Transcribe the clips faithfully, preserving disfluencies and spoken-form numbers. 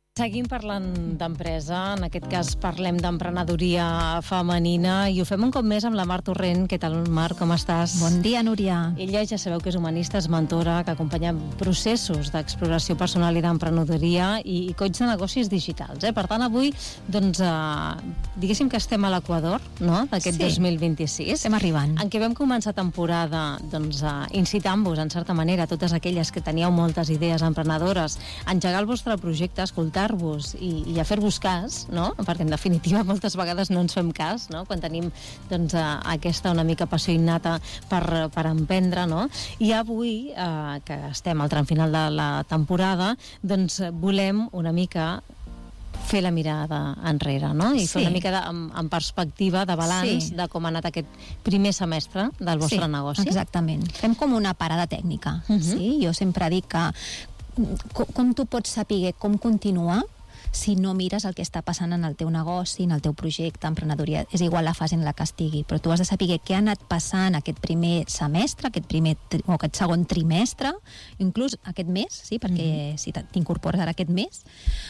Seguim parlant d'empresa, en aquest cas parlem d'emprenedoria femenina i ho fem un cop més amb la Mar Torrent. Què tal, Mar, com estàs? Bon dia, Núria. Ella ja sabeu que és humanista, és mentora, que acompanya processos d'exploració personal i d'emprenedoria i, i coach de negocis digitals. Eh? Per tant, avui, doncs, eh, diguéssim que estem a l'equador, no?, d'aquest Sí. dos mil vint-i-sis. Estem arribant. En què vam començar temporada, doncs, eh, incitant-vos, en certa manera, totes aquelles que teníeu moltes idees emprenedores, a engegar el vostre projecte, escoltar vos i, i a fer-vos cas, no? Perquè en definitiva moltes vegades no ens fem cas, no? Quan tenim doncs, aquesta una mica passió innata per, per emprendre, no? I avui, eh, que estem al tram final de la temporada, doncs volem una mica fer la mirada enrere, no? I Sí. fer una mica de, en, en perspectiva de balanç Sí. de com ha anat aquest primer semestre del vostre sí, negoci. Exactament. Fem com una parada tècnica. Uh-huh. Sí? Jo sempre dic que com, com tu pots saber com continuar si no mires el que està passant en el teu negoci, en el teu projecte, emprenedoria. És igual la fase en la que estigui, però tu has de saber què ha anat passant aquest primer semestre, aquest primer tri, o aquest segon trimestre, inclús aquest mes, sí? Perquè uh-huh. si t'incorpores ara aquest mes,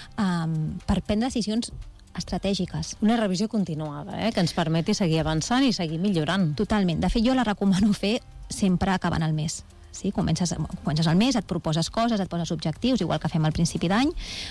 um, per prendre decisions estratègiques. Una revisió continuada, eh? Que ens permeti seguir avançant i seguir millorant. Totalment. De fet, jo la recomano fer sempre acabant el mes. Sí? Comences, comences el mes, et proposes coses, et poses objectius, igual que fem al principi d'any,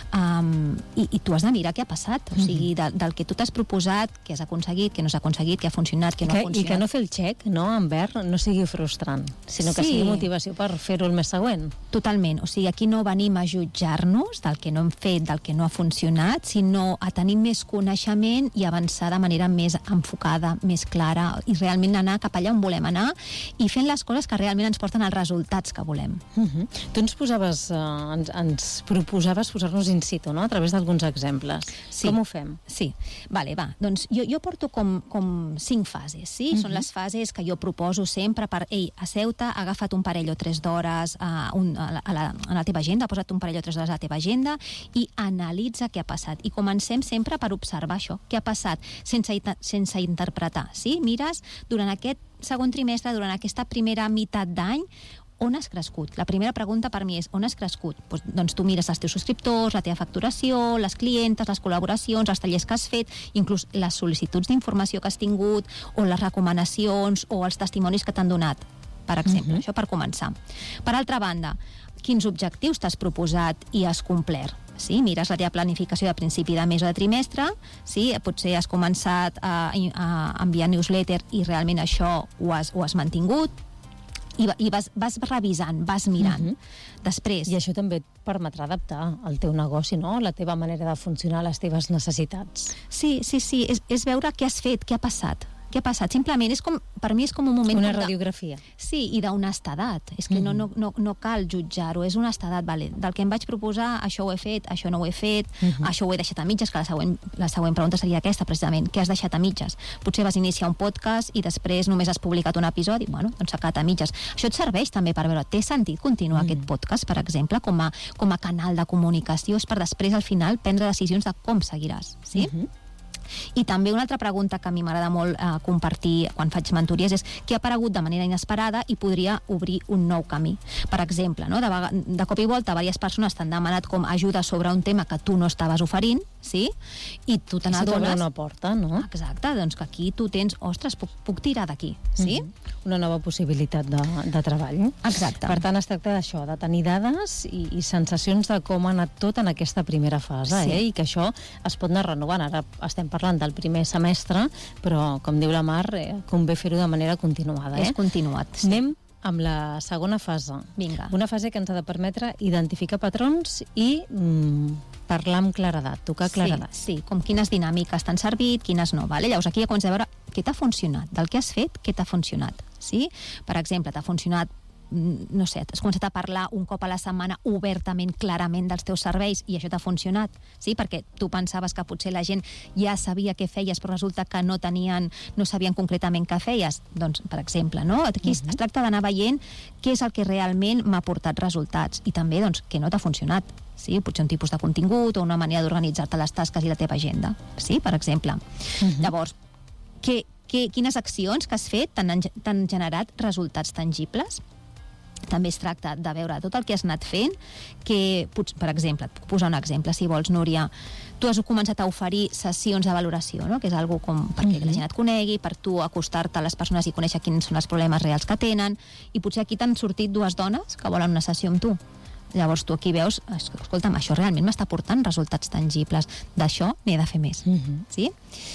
um, i, i tu has de mirar què ha passat. O sigui, de, del que tu t'has proposat, què has aconseguit, què no s'ha aconseguit, què ha funcionat, què no que, ha funcionat. I que no fer el xec, no, en verd, no sigui frustrant, sinó que Sí. sigui motivació per fer-ho el mes següent. Totalment. O sigui, aquí no venim a jutjar-nos del que no hem fet, del que no ha funcionat, sinó a tenir més coneixement i avançar de manera més enfocada, més clara, i realment anar cap allà on volem anar i fent les coses que realment ens porten als resultats que volem. Uh-huh. Tu ens posaves, uh, ens, ens proposaves posar-nos in situ, no?, a través d'alguns exemples. Sí. Com ho fem? Sí. Vale, va. Doncs jo, jo porto com, com cinc fases, sí? Uh-huh. Són les fases que jo proposo sempre per, ei, asseu-te, agafa't un parell o tres d'hores a, un, a, la, a, la, a la teva agenda, posa't un parell o tres d'hores a la teva agenda i analitza què ha passat. I comencem sempre per observar això, què ha passat, sense, sense interpretar, sí? Mires durant aquest segon trimestre, durant aquesta primera meitat d'any, on has crescut? La primera pregunta per mi és on has crescut? Doncs, doncs tu mires els teus subscriptors, la teva facturació, les clientes, les col·laboracions, els tallers que has fet, inclús les sol·licituds d'informació que has tingut, o les recomanacions, o els testimonis que t'han donat, per exemple. Uh-huh. Això per començar. Per altra banda, quins objectius t'has proposat i has complert? Sí, mires la teva planificació de principi de mes o de trimestre, sí, potser has començat a, a enviar newsletter i realment això ho has, ho has mantingut, i, i vas, vas revisant, vas mirant. Uh-huh. Després... I això també et permetrà adaptar el teu negoci, no?, la teva manera de funcionar, les teves necessitats. Sí, sí, sí, és, és veure què has fet, què ha passat. Què ha passat? Simplement, és com, per mi és com un moment... Una de... radiografia. Sí, i d'honestedat. És que no, no, no, no cal jutjar-ho, és honestedat, vale. Del que em vaig proposar, això ho he fet, això no ho he fet, uh-huh. això ho he deixat a mitges, que la següent, la següent pregunta seria aquesta, precisament, què has deixat a mitges? Potser vas iniciar un podcast i després només has publicat un episodi, bueno, doncs s'ha quedat a mitges. Això et serveix també per veure, té sentit continuar uh-huh. aquest podcast, per exemple, com a, com a canal de comunicació, és per després, al final, prendre decisions de com seguiràs, sí? Uh-huh. I també una altra pregunta que a mi m'agrada molt eh, compartir quan faig mentories és què ha aparegut de manera inesperada i podria obrir un nou camí. Per exemple, no? de, de cop i volta diverses persones t'han demanat com ajuda sobre un tema que tu no estaves oferint, sí? I tu te n'adones... I s'obre una porta, no? Exacte, doncs que aquí tu tens, ostres, puc, puc tirar d'aquí, sí? Mm-hmm. Una nova possibilitat de, de treball. Exacte. Per tant, es tracta d'això, de tenir dades i, i sensacions de com ha anat tot en aquesta primera fase, sí. eh? I que això es pot anar renovant. Ara estem parlant del primer semestre, però, com diu la Mar, eh, convé fer-ho de manera continuada. Eh? És continuat, sí. Anem amb la segona fase. Vinga. Una fase que ens ha de permetre identificar patrons i mm, parlar amb claredat, tocar claredat. Sí, sí, com quines dinàmiques t'han servit, quines no. Vale? Llavors aquí ja comencem a veure què t'ha funcionat, del que has fet, què t'ha funcionat. Sí? Per exemple, t'ha funcionat no sé, has començat a parlar un cop a la setmana obertament, clarament dels teus serveis i això t'ha funcionat, sí? Perquè tu pensaves que potser la gent ja sabia què feies però resulta que no tenien, no sabien concretament què feies, doncs, per exemple, no? Aquí uh-huh. es tracta d'anar veient què és el que realment m'ha portat resultats i també, doncs, què no t'ha funcionat, sí? Potser un tipus de contingut o una manera d'organitzar-te les tasques i la teva agenda, sí? Per exemple. Uh-huh. Llavors, què, què, quines accions que has fet t'han, t'han generat resultats tangibles? també es tracta de veure tot el que has anat fent, que, per exemple, et puc posar un exemple, si vols, Núria, tu has començat a oferir sessions de valoració, no? Que és algo com perquè mm-hmm. la gent et conegui, per tu acostar-te a les persones i conèixer quins són els problemes reals que tenen, i potser aquí t'han sortit dues dones que volen una sessió amb tu. Llavors tu aquí veus, escolta'm, això realment m'està portant resultats tangibles, d'això n'he de fer més. Mm-hmm. Sí?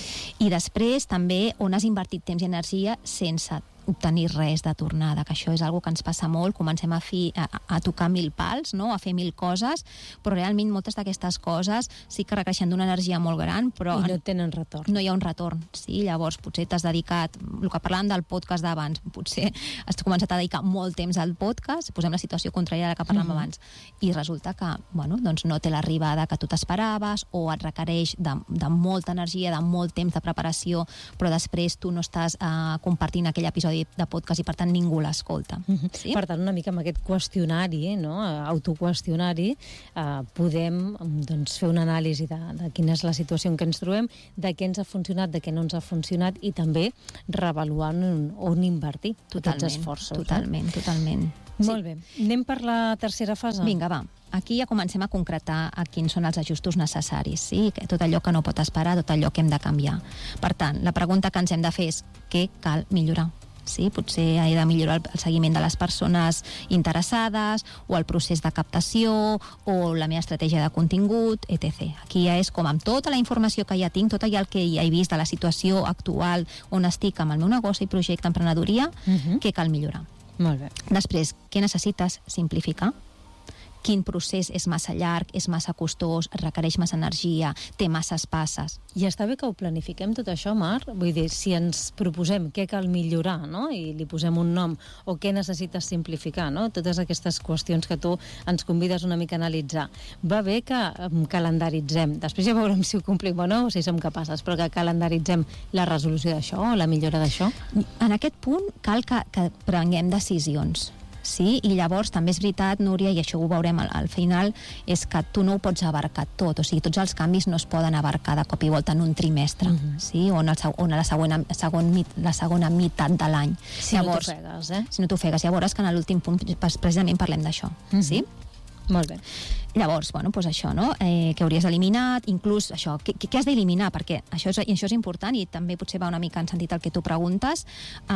I després també on has invertit temps i energia sense obtenir res de tornada, que això és algo que ens passa molt, comencem a, fi, a, a tocar mil pals, no? A fer mil coses, però realment moltes d'aquestes coses sí que requereixen d'una energia molt gran, però... I no tenen retorn. No hi ha un retorn, sí, llavors potser t'has dedicat, el que parlàvem del podcast d'abans, potser has començat a dedicar molt temps al podcast, posem la situació contrària de la que parlàvem mm-hmm. abans, i resulta que, bueno, doncs no té l'arribada que tu t'esperaves, o et requereix de, de molta energia, de molt temps de preparació, però després tu no estàs eh, compartint aquell episodi de podcast i per tant ningú l'escolta. Mm-hmm. Sí? Per tant, una mica amb aquest qüestionari, no? Autoqüestionari, eh, podem doncs, fer una anàlisi de, de quina és la situació en què ens trobem, de què ens ha funcionat, de què no ens ha funcionat i també reavaluar on, on invertir tots els esforços. Totalment, eh? totalment. Molt sí. bé. Anem per la tercera fase? Vinga, va. Aquí ja comencem a concretar a quins són els ajustos necessaris, sí? Tot allò que no pot esperar, tot allò que hem de canviar. Per tant, la pregunta que ens hem de fer és què cal millorar? Sí, potser he de millorar el seguiment de les persones interessades o el procés de captació o la meva estratègia de contingut, etcètera. Aquí ja és com amb tota la informació que ja tinc, tot allò que ja he vist de la situació actual on estic amb el meu negoci i projecte emprenedoria, uh-huh. què cal millorar. Molt bé. Després, què necessites simplificar? Quin procés és massa llarg, és massa costós, requereix massa energia, té masses passes. I està bé que ho planifiquem tot això, Mar? Vull dir, si ens proposem què cal millorar, no? I li posem un nom, o què necessites simplificar, no? Totes aquestes qüestions que tu ens convides una mica a analitzar. Va bé que calendaritzem. Després ja veurem si ho complim o no, o si som capaces, però que calendaritzem la resolució d'això, o la millora d'això. En aquest punt cal que, que prenguem decisions. Sí? I llavors també és veritat, Núria, i això ho veurem al, al final, és que tu no ho pots abarcar tot, o sigui, tots els canvis no es poden abarcar de cop i volta en un trimestre, mm-hmm. sí? o en, el, o en la, segona, segon, la segona meitat de l'any. Si llavors, no t'ofegues, eh? Si no t'ofegues. Llavors, que en l'últim punt precisament parlem d'això, mm-hmm. sí? Molt bé. Llavors, bueno, doncs això, no? Eh, que hauries eliminat, inclús això, què, què has d'eliminar? Perquè això és, això és important i també potser va una mica en sentit el que tu preguntes.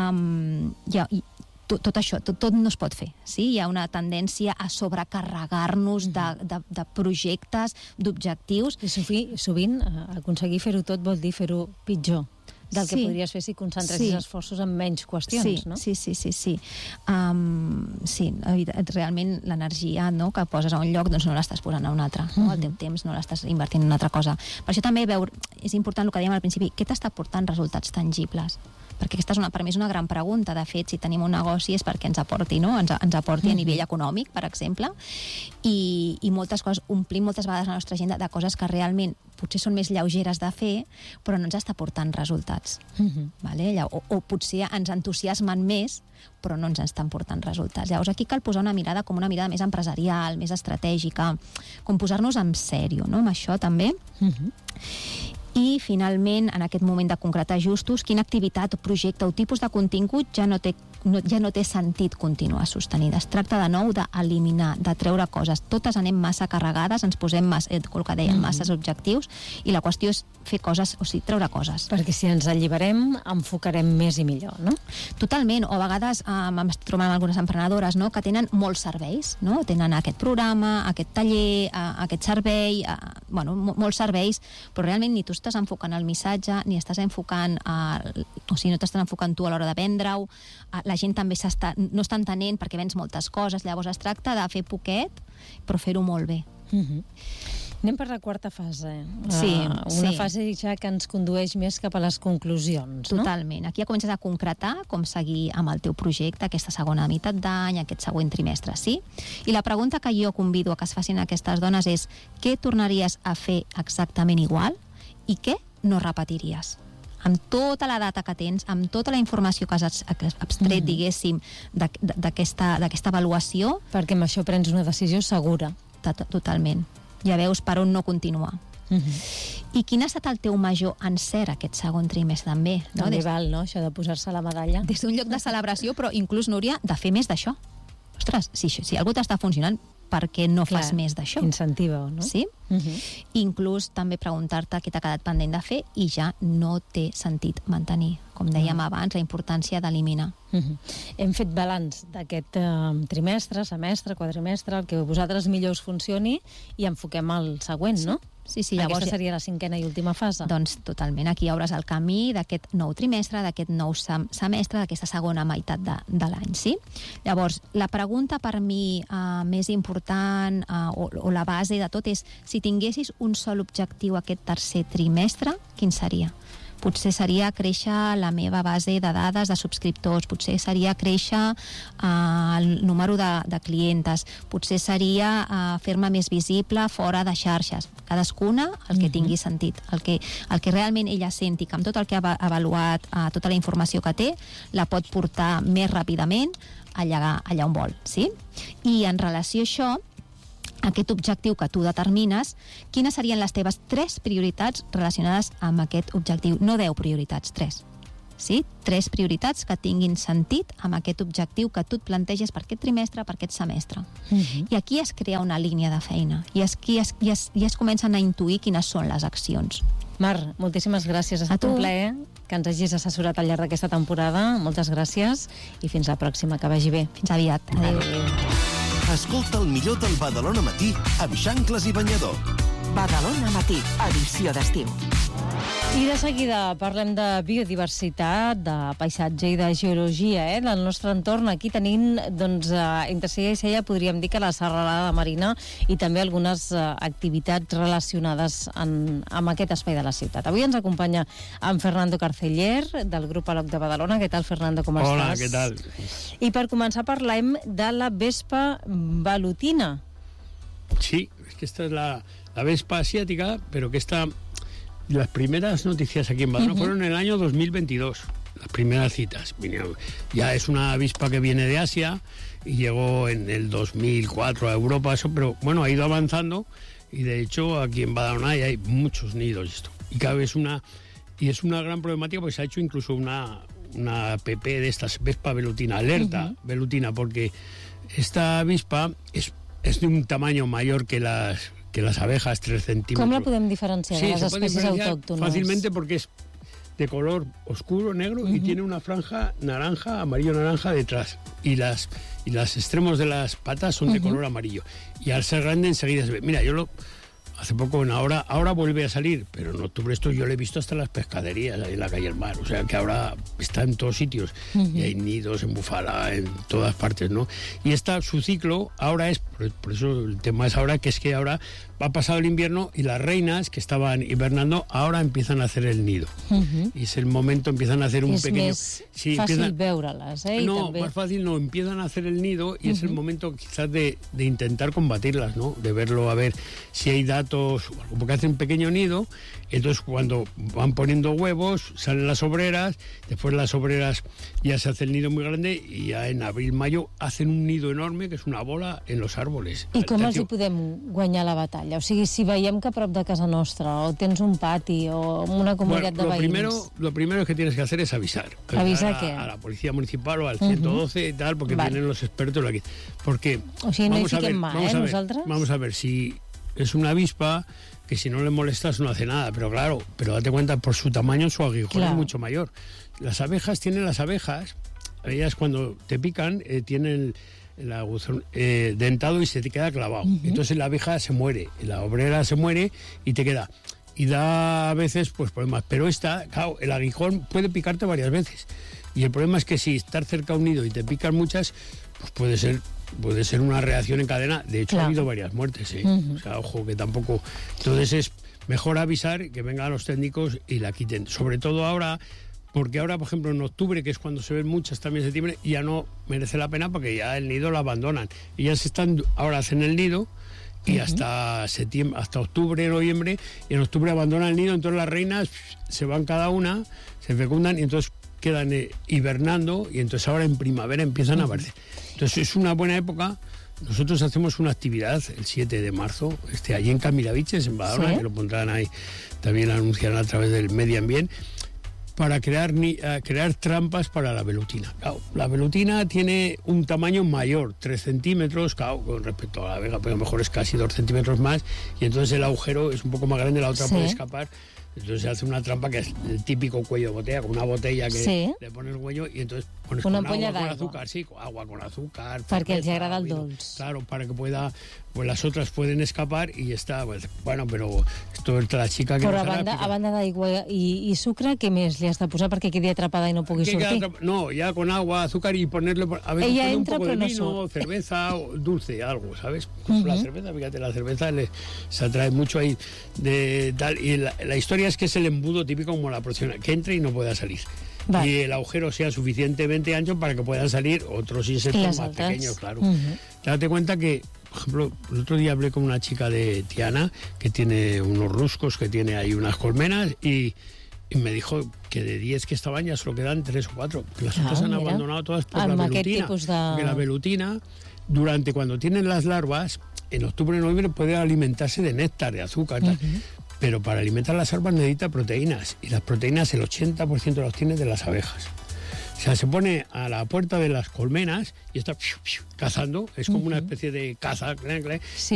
Um, ja, i, Tot, tot això, tot, tot no es pot fer. Sí? Hi ha una tendència a sobrecarregar-nos de, de, de projectes, d'objectius. I sovint, sovint aconseguir fer-ho tot vol dir fer-ho pitjor del que sí. podries fer si concentressis sí. esforços en menys qüestions, sí, no? Sí, sí, sí, sí. Um, sí, realment l'energia, no, que poses a un lloc doncs no l'estàs posant a un altre, no? Mm-hmm. El teu temps no l'estàs invertint en una altra cosa. Per això també veure, és important el que dèiem al principi, què t'està portant resultats tangibles? Perquè aquesta és una, per mi és una gran pregunta. De fet, si tenim un negoci és perquè ens aporti, no? Ens, ens aporti mm-hmm. a nivell econòmic, per exemple, i, i moltes coses, omplim moltes vegades la nostra agenda de coses que realment potser són més lleugeres de fer, però no ens està portant resultats. Mm-hmm. Vale? O, o potser ens entusiasmen més, però no ens estan portant resultats. Llavors aquí cal posar una mirada com una mirada més empresarial, més estratègica, com posar-nos en sèrio, no? Amb això també. Mm-hmm. I, finalment, en aquest moment de concretar ajustos, quina activitat, projecte o tipus de contingut ja no té, no, ja no té sentit continuar sostenint. Es tracta de nou d'eliminar, de treure coses. Totes anem massa carregades, ens posem massa, el que dèiem, mm-hmm. masses objectius, i la qüestió és fer coses, o sigui, treure coses. Perquè si ens alliberem, enfocarem més i millor, no? Totalment, o a vegades eh, m'estic trobant amb algunes emprenedores, no?, que tenen molts serveis, no? Tenen aquest programa, aquest taller, eh, aquest servei, eh, bueno, molts serveis, però realment ni tu estàs enfocant el missatge, ni estàs enfocant, eh, o sigui, no t'estàs enfocant tu a l'hora de vendre-ho, eh, la gent també s'està, no està entenent perquè vens moltes coses, llavors es tracta de fer poquet, però fer-ho molt bé. Mm-hmm. Anem per la quarta fase. Sí, uh, una sí. fase ja que ens condueix més cap a les conclusions, no? Totalment. Aquí ja comences a concretar com seguir amb el teu projecte aquesta segona meitat d'any, aquest següent trimestre, sí? I la pregunta que jo convido a que es facin aquestes dones és què tornaries a fer exactament igual i què no repetiries? Amb tota la data que tens, amb tota la informació que has abstret, mm. diguéssim, d'aquesta avaluació... Perquè amb això prens una decisió segura. Totalment. Ja veus per on no continuar. Uh-huh. I quin ha estat el teu major encert aquest segon trimestre també? No? També val, no?, això de posar-se la medalla. Des d'un lloc de celebració, però inclús, Núria, de fer més d'això. ostres, si, si algú t'està funcionant, per què no Clar, fas més d'això? Incentiva, no? Sí? Uh-huh. Inclús també preguntar-te què t'ha quedat pendent de fer i ja no té sentit mantenir. Com dèiem uh-huh. abans, la importància d'eliminar. Uh-huh. Hem fet balanç d'aquest uh, trimestre, semestre, quadrimestre, el que a vosaltres millor us funcioni, i enfoquem el següent, sí. no? Sí, sí, llavors... Aquesta seria la cinquena i última fase. Doncs totalment, aquí obre el camí d'aquest nou trimestre, d'aquest nou sem semestre, d'aquesta segona meitat de, de l'any, sí? Llavors, la pregunta per mi uh, més important uh, o, o la base de tot és, si tinguessis un sol objectiu aquest tercer trimestre, quin seria? Potser seria créixer la meva base de dades de subscriptors, potser seria créixer uh, el número de, de clientes, potser seria uh, fer-me més visible fora de xarxes. Cadascuna el que tingui sentit, el que, el que realment ella senti, que amb tot el que ha avaluat, uh, tota la informació que té, la pot portar més ràpidament allà, allà on vol. Sí? I en relació a això, aquest objectiu que tu determines, quines serien les teves tres prioritats relacionades amb aquest objectiu? No deu prioritats, tres. Sí? Tres prioritats que tinguin sentit amb aquest objectiu que tu et planteges per aquest trimestre, per aquest semestre. Uh-huh. I aquí es crea una línia de feina i es, i es, i es, i es comencen a intuir quines són les accions. Mar, moltíssimes gràcies. Ha estat un plaer que ens hagis assessorat al llarg d'aquesta temporada. Moltes gràcies i fins la pròxima. Que vagi bé. Fins aviat. Adéu. Adéu. Escolta el millor del Badalona Matí amb Xancles i Banyador. Badalona Matí, edició d'estiu. I de seguida parlem de biodiversitat, de paisatge i de geologia, eh, del nostre entorn. Aquí tenim, doncs, eh, entre cella i cella, podríem dir que la serralada marina i també algunes eh, activitats relacionades en, amb aquest espai de la ciutat. Avui ens acompanya en Fernando Carceller, del grup Aloc de Badalona. Què tal, Fernando, com estàs? Hola, què tal? I per començar parlem de la vespa velutina. Sí, es que esta es la, la vespa asiática, pero que esta... Las primeras noticias aquí en Badalona uh-huh. fueron en el año dos mil veintidós, las primeras citas. Ya es una avispa que viene de Asia y llegó en el dos mil cuatro a Europa, eso, pero bueno, ha ido avanzando y de hecho aquí en Badalona hay muchos nidos y esto. Y cada vez una y es una gran problemática porque se ha hecho incluso una, una app de estas, vespa velutina, alerta uh-huh. velutina, porque esta avispa es, es de un tamaño mayor que las... que las abejas, tres centímetros. ¿Cómo la podemos diferenciar sí, de las especies autóctonas? Fácilmente, porque es de color oscuro, negro, uh-huh. y tiene una franja naranja, amarillo-naranja detrás. Y las y los extremos de las patas son de uh-huh. color amarillo. Y al ser grande enseguida se ve. Mira, yo lo... Hace poco, en ahora, ahora vuelve a salir, pero en octubre esto yo lo he visto hasta en las pescaderías, ahí en la calle del mar. O sea, que ahora está en todos sitios. Uh-huh. Y hay nidos en Bufala, en todas partes, ¿no? Y esta, su ciclo, ahora es, por, por eso el tema es ahora, que es que ahora va pasado el invierno y las reinas que estaban hibernando ahora empiezan a hacer el nido. Uh-huh. Y es el momento, empiezan a hacer un es pequeño... Es sí, fácil empiezan... veure-les, eh? No, també... más fácil no, empiezan a hacer el nido y uh-huh. es el momento quizás de, de intentar combatirlas, ¿no? De verlo, a ver si hay datos, porque hacen un pequeño nido, entonces cuando van poniendo huevos, salen las obreras, después las obreras ya se hace el nido muy grande y ya en abril, mayo hacen un nido enorme que es una bola en los árboles. I com els hi podem guanyar la batalla? O sigui, si veiem que a prop de casa nostra o tens un pati o una comunitat bueno, de veïns... Primero, lo primero que tienes que hacer es avisar. ¿Avisar a, qué? A la policía municipal o al ciento doce uh-huh. y tal, porque vale. Vienen los expertos aquí. Porque, o sigui, no vamos hi a ver, fiquem mà, vamos eh, a ver, nosaltres? Vamos a ver, si es una avispa que si no le molestas no hace nada, pero claro, pero date cuenta, por su tamaño su aguijón claro. es mucho mayor. Las abejas tienen las abejas, ellas cuando te pican eh, tienen el aguzón eh, dentado y se te queda clavado. Uh-huh. Entonces la abeja se muere, la obrera se muere y te queda. Y da a veces pues problemas. Pero esta, claro, el aguijón puede picarte varias veces. Y el problema es que si estás cerca a un nido y te pican muchas, pues puede ser puede ser una reacción en cadena. De hecho, claro. ha habido varias muertes, ¿eh? Uh-huh. O sea, ojo, que tampoco... Entonces es mejor avisar, que vengan los técnicos y la quiten. Sobre todo ahora... Porque ahora, por ejemplo, en octubre, que es cuando se ven muchas, también en septiembre, ya no merece la pena porque ya el nido lo abandonan. Ellas están, ahora hacen el nido y uh-huh. hasta septiembre, hasta octubre, noviembre, y en octubre abandonan el nido, entonces las reinas se van cada una, se fecundan y entonces quedan eh, hibernando y entonces ahora en primavera empiezan uh-huh. a aparecer. Entonces es una buena época. Nosotros hacemos una actividad el siete de marzo, este, allí en Camiraviches, en Badalona, ¿sí? Que lo pondrán ahí, también lo anunciarán a través del Medio Ambiente, para crear, ni, uh, crear trampas para la velutina. Claro, la velutina tiene un tamaño mayor, tres centímetros, claro, con respecto a la abeja, pero a lo mejor es casi dos centímetros más, y entonces el agujero es un poco más grande, la otra sí. puede escapar. Entonces se hace una trampa que es el típico cuello de botella, con una botella que sí. le pones el cuello y entonces pones una con agua con agua. azúcar, sí, con agua con azúcar. Perquè els cerveza, agrada el vino. dolç. Claro, para que pueda, pues las otras pueden escapar y está, pues, bueno, però esto es la chica que però no a banda, a banda d'aigua i, i sucre, què més li has de posar perquè quedi atrapada i no pugui sortir? Atrap... No, ya con agua, azúcar y ponerle, a veces Ella un entra, poco de pero no vino, surt. cerveza, o dulce, algo, ¿sabes? Uh-huh. La cerveza, fíjate, la cerveza le, se atrae mucho ahí de tal, y la, la historia es que es el embudo típico como la porción, que entre y no pueda salir. Vale. Y el agujero sea suficientemente ancho para que puedan salir otros insectos más altas. pequeños, claro. Uh-huh. Date cuenta que, por ejemplo, el otro día hablé con una chica de Tiana que tiene unos ruscos, que tiene ahí unas colmenas y, y me dijo que de diez que estaban ya solo quedan tres o cuatro, que las otras ah, han mira. abandonado todas por Amb la velutina. De... Porque la velutina, durante cuando tienen las larvas, en octubre y noviembre puede alimentarse de néctar, de azúcar, tal. Uh-huh. Pero para alimentar las larvas necesita proteínas, y las proteínas el ochenta por ciento las tiene de las abejas. O sea, se pone a la puerta de las colmenas y está cazando, es como uh-huh. una especie de caza. Sí.